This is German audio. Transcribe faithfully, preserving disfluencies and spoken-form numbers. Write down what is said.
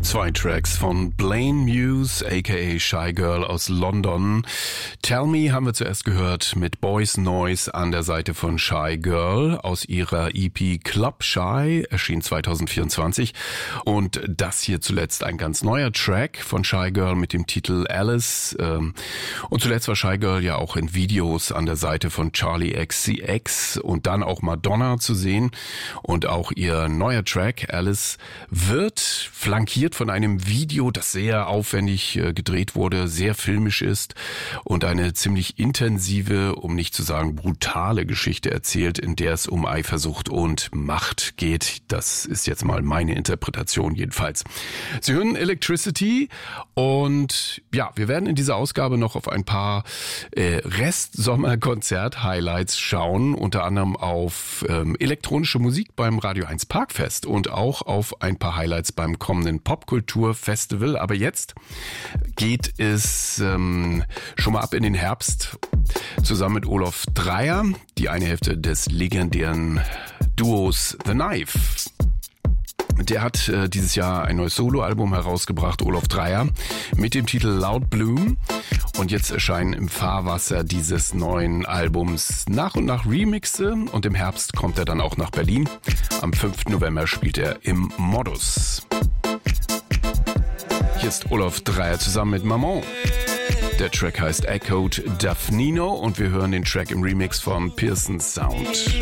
Zwei Tracks von Blaine Muse, aka Shy Girl aus London. Tell Me haben wir zuerst gehört mit Boys Noise an der Seite von Shy Girl aus ihrer E P Club Shy, erschien zwanzig vierundzwanzig. Und das hier zuletzt ein ganz neuer Track von Shy Girl mit dem Titel Alice. Und zuletzt war Shy Girl ja auch in Videos an der Seite von Charlie X C X und dann auch Madonna zu sehen. Und auch ihr neuer Track Alice wird flankiert von einem Video, das sehr aufwendig äh, gedreht wurde, sehr filmisch ist und eine ziemlich intensive, um nicht zu sagen brutale Geschichte erzählt, in der es um Eifersucht und Macht geht. Das ist jetzt mal meine Interpretation jedenfalls. Sie hören Electricity und ja, wir werden in dieser Ausgabe noch auf ein paar äh, Rest-Sommer-Konzert-Highlights schauen, unter anderem auf ähm, elektronische Musik beim Radio eins Parkfest und auch auf ein paar Highlights beim kommenden Popkultur-Festival. Aber jetzt geht es ähm, schon mal ab in den Herbst zusammen mit Olaf Dreier, die eine Hälfte des legendären Duos The Knife. Der hat äh, dieses Jahr ein neues Soloalbum herausgebracht, Olaf Dreier, mit dem Titel Loud Bloom. Und jetzt erscheinen im Fahrwasser dieses neuen Albums nach und nach Remixe. Und im Herbst kommt er dann auch nach Berlin. Am fünften November spielt er im Modus. Hier ist Olaf Dreier zusammen mit Maman. Der Track heißt Echoed Daphnino und wir hören den Track im Remix vom Pearson Sound.